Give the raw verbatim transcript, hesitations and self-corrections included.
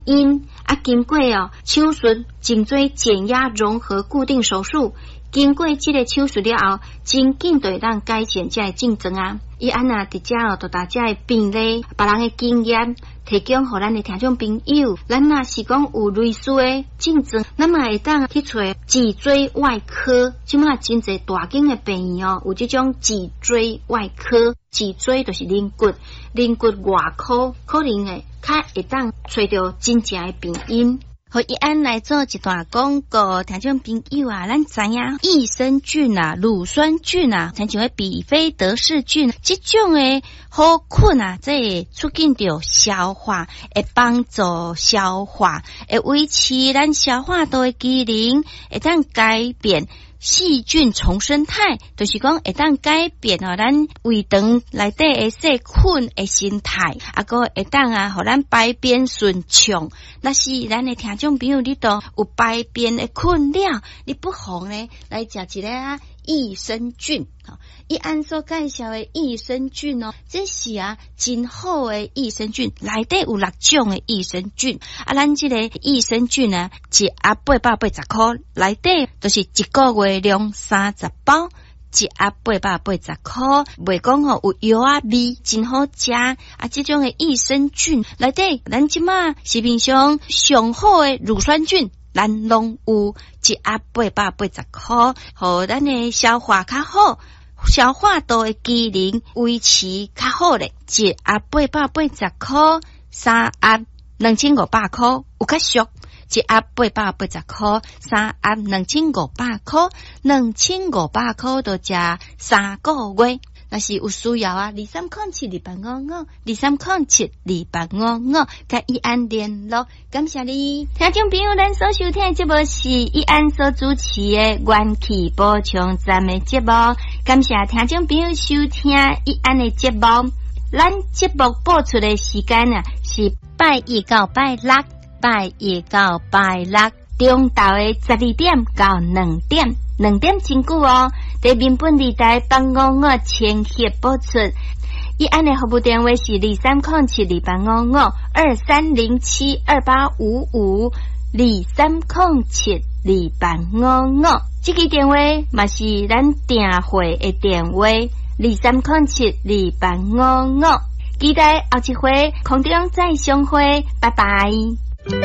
因啊经过哦手术、颈椎减压融合固定手术，经过这个手术了后，真紧就会当改善这个症状啊。伊安那伫遮哦，就大家的病例、别人的经验，提供互咱的听众朋友。咱若是讲有类似的症状，那么会当去找脊椎外科。即马真侪大间的病院哦，有这种脊椎外科。脊椎就是肋骨，肋骨外科可能会较会当找到真正的病因。和伊安来做一段广告，听众朋友啊，咱知影益生菌啊、乳酸菌啊，像像比菲德氏菌，这种诶好菌啊，这会促进着消化，会帮助消化，会维持咱消化道的机能，会当改变细菌重生态，就是讲会当改变哦，咱胃肠内底的细菌的形态，啊个会当啊，互咱排便顺畅。那是咱的听众朋友，你都有排便的困扰，你不妨呢来食一个啊益生菌。伊按所介绍的益生菌哦，这是啊真好的益生菌，内底有六种的益生菌。啊，咱这个益生菌呢，一盒八百八十块，内底就是一个月量三十包。一盒八百八十块，袂讲吼有药啊味，真好食啊！这种的益生菌内底，咱即马市面上上好的乳酸菌，咱拢有一盒八百八十块，互咱的消化较好，消化道的机能维持较好咧。一盒八百八十块，三盒两千五百块，有较俗。一盒八百八十块，三盒两千五百块，两千五百块就食三个月。若是有需要啊，二三空七二八五五，二三空七二八五五，甲伊安联络。感谢你，听众朋友，咱所收听的节目是伊安所主持的元气补充站的节目。感谢听众朋友收听伊安的节目。咱节目播出的时间啊，是拜一到拜六。拜一到拜六，中昼的十二点到两点，两点真久哦。在民本地台八五五千赫播出。伊安的服务电话是二三零七二八五五二三零七二八五五二三零七二八五五。这个电话嘛是咱订会的电话，二三零七二八五五。期待后一回空中再相会，拜拜。